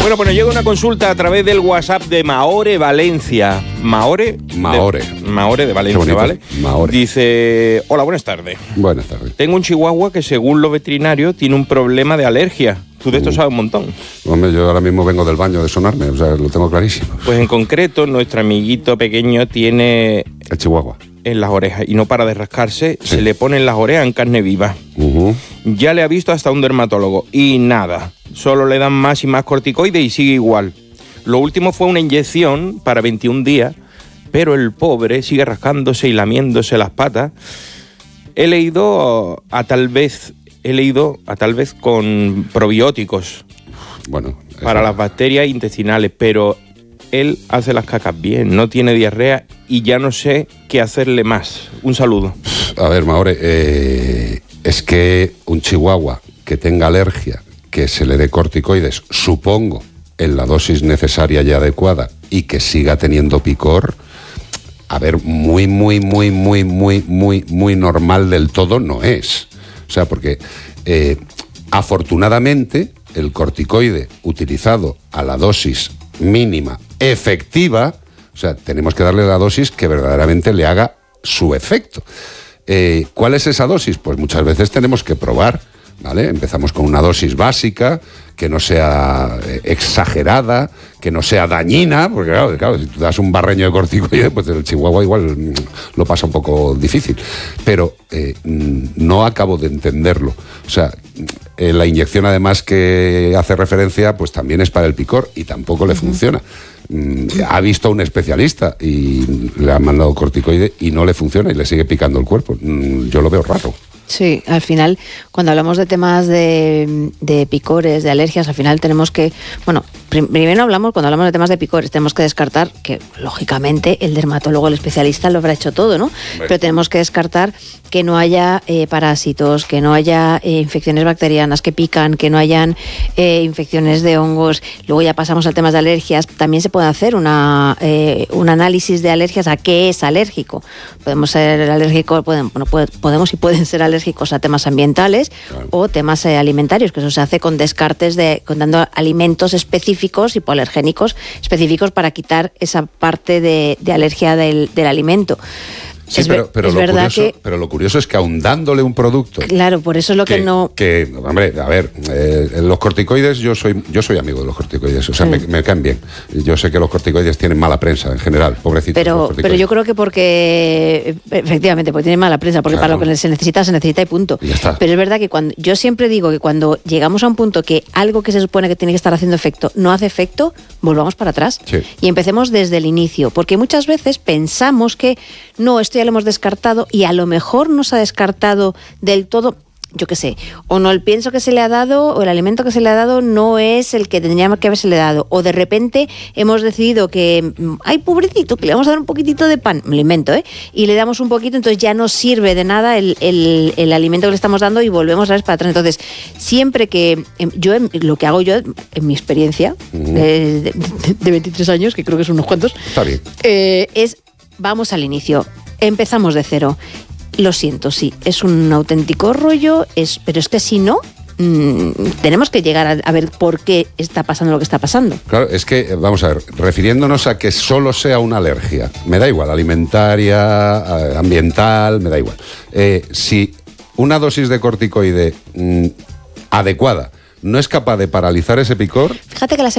Bueno, pues nos llega una consulta a través del WhatsApp de Mahore Valencia. Mahore de Valencia, ¿vale? Mahore. Dice: hola, buenas tardes. Buenas tardes. Tengo un chihuahua que según los veterinarios tiene un problema de alergia. Tú de esto sabes un montón. Hombre, yo ahora mismo vengo del baño de sonarme, o sea, lo tengo clarísimo. Pues en concreto, nuestro amiguito pequeño tiene... El chihuahua. En las orejas, y no para de rascarse, sí. Se le ponen las orejas en carne viva. Ya le ha visto hasta un dermatólogo y nada, solo le dan más y más corticoides y sigue igual. Lo último fue una inyección para 21 días, pero el pobre sigue rascándose y lamiéndose las patas. He leído a tal vez con probióticos, bueno, para las bacterias intestinales, pero él hace las cacas bien, no tiene diarrea y ya no sé qué hacerle más. Un saludo. A ver, Mahore, es que un chihuahua que tenga alergia, que se le dé corticoides, supongo, en la dosis necesaria y adecuada, y que siga teniendo picor, a ver, muy normal del todo no es. O sea, porque afortunadamente el corticoide utilizado a la dosis mínima efectiva, o sea, tenemos que darle la dosis que verdaderamente le haga su efecto. ¿Cuál es esa dosis? Pues muchas veces tenemos que probar, ¿vale? Empezamos con una dosis básica, que no sea exagerada, que no sea dañina, porque claro, si tú das un barreño de corticoide, pues el chihuahua igual lo pasa un poco difícil. Pero no acabo de entenderlo. O sea, la inyección además que hace referencia, pues también es para el picor y tampoco le funciona. Ha visto a un especialista y le han mandado corticoide y no le funciona y le sigue picando el cuerpo. Yo lo veo raro. Sí, al final, cuando hablamos de temas de picores, de alergias, al final tenemos que... Bueno, primero cuando hablamos de temas de picores, tenemos que descartar que, lógicamente, el dermatólogo, el especialista, lo habrá hecho todo, ¿no? Pero tenemos que descartar que no haya parásitos, que no haya infecciones bacterianas que pican, que no hayan infecciones de hongos. Luego ya pasamos a temas de alergias. También se puede hacer un análisis de alergias a qué es alérgico. Podemos ser alérgicos, podemos y pueden ser alérgicos a temas ambientales, claro, o temas alimentarios, que eso se hace con descartes dando alimentos específicos, hipoalergénicos específicos para quitar esa parte de alergia del alimento. Sí, pero lo curioso es que aun dándole un producto... Claro, por eso es lo que no... Hombre, a ver, los corticoides, yo soy amigo de los corticoides, o sea, me caen bien. Yo sé que los corticoides tienen mala prensa en general, pobrecitos. Pero yo creo que porque, efectivamente, porque tienen mala prensa, porque claro, para lo que se necesita y punto. Y ya está. Pero es verdad que yo siempre digo que cuando llegamos a un punto que algo que se supone que tiene que estar haciendo efecto no hace efecto, volvamos para atrás. Sí. Y empecemos desde el inicio, porque muchas veces pensamos que no, esto ya lo hemos descartado y a lo mejor no se ha descartado del todo, yo qué sé, o no el pienso que se le ha dado o el alimento que se le ha dado no es el que tendría que haberse le dado, o de repente hemos decidido que, ay, pobrecito, que le vamos a dar un poquitito de pan, me lo invento, y le damos un poquito, entonces ya no sirve de nada el alimento que le estamos dando y volvemos a ver para atrás. Entonces, siempre que lo que hago yo, en mi experiencia de 23 años, que creo que son unos cuantos, está bien, es vamos al inicio. Empezamos de cero. Lo siento, sí, es un auténtico rollo, pero es que si no, tenemos que llegar a ver por qué está pasando lo que está pasando. Claro, es que, vamos a ver, refiriéndonos a que solo sea una alergia, me da igual, alimentaria, ambiental, me da igual. Si una dosis de corticoide adecuada no es capaz de paralizar ese picor... Fíjate que las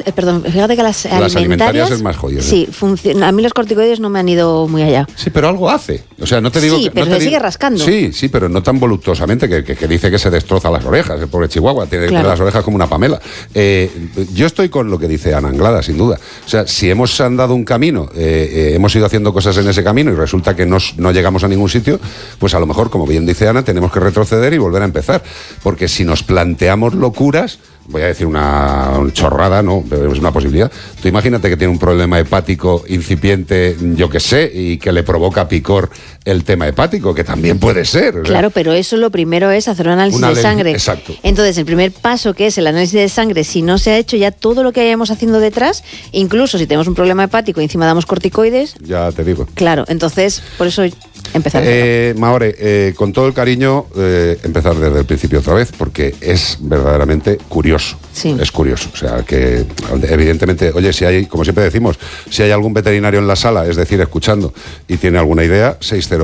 alimentarias es más jodido. Sí, a mí los corticoides no me han ido muy allá. Sí, pero algo hace. O sea, no te digo... Sí, pero se sigue rascando. Sí, pero no tan voluptuosamente que dice que se destroza las orejas. El pobre chihuahua tiene las orejas como una pamela. Yo estoy con lo que dice Ana Anglada, sin duda. O sea, si hemos andado un camino, hemos ido haciendo cosas en ese camino y resulta que no llegamos a ningún sitio, pues a lo mejor, como bien dice Ana, tenemos que retroceder y volver a empezar. Porque si nos planteamos locuras, voy a decir una chorrada, no, pero es una posibilidad. Tú imagínate que tiene un problema hepático incipiente, yo que sé, y que le provoca picor el tema hepático, que también puede ser. Claro, pero eso lo primero es hacer un análisis de sangre. Exacto. Entonces, el primer paso, que es el análisis de sangre, si no se ha hecho ya todo lo que hayamos haciendo detrás, incluso si tenemos un problema hepático y encima damos corticoides... Ya te digo. Claro, entonces, por eso... empezar. Maore, con todo el cariño, empezar desde el principio otra vez, porque es verdaderamente curioso. Sí. Es curioso. O sea, que evidentemente, oye, si hay, como siempre decimos, si hay algún veterinario en la sala, es decir, escuchando, y tiene alguna idea,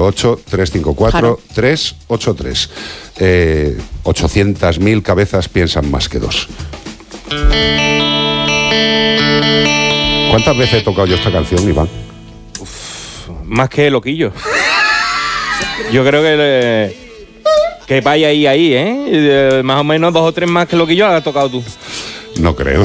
608-354-383. 800.000 cabezas piensan más que dos. ¿Cuántas veces he tocado yo esta canción, Iván? Más que Loquillo. Yo creo que vaya ahí, ¿eh? Más o menos 2 o 3 más que Loquillo la has tocado tú. No creo.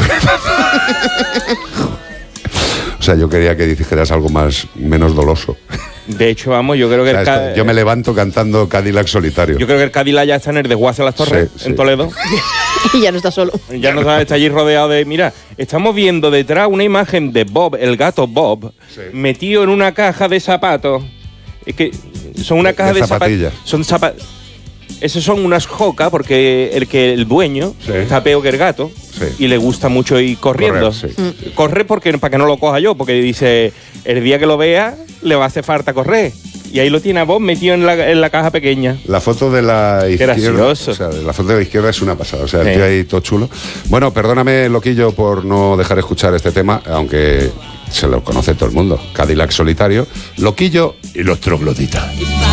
O sea, yo quería que dijeras algo menos doloso. De hecho, vamos, yo creo que... O sea, yo me levanto cantando Cadillac Solitario. Yo creo que el Cadillac ya está en el desguace de las Torres, Sí, en Toledo. Y ya no está solo. Ya no está allí rodeado de... Mira, estamos viendo detrás una imagen de Bob, el gato Bob, metido en una caja de zapatos. Es que son una caja de zapatillas. Esos son unas jocas porque el dueño está peor que el gato y le gusta mucho ir corriendo. Corre porque para que no lo coja yo, porque dice, el día que lo vea le va a hacer falta correr. Y ahí lo tiene a Bob metido en la caja pequeña. La foto de la izquierda. Gracioso. O sea, la foto de la izquierda es una pasada. O sea, el tío ahí todo chulo. Bueno, perdóname, Loquillo, por no dejar escuchar este tema, aunque se lo conoce todo el mundo. Cadillac Solitario, Loquillo y los trogloditas.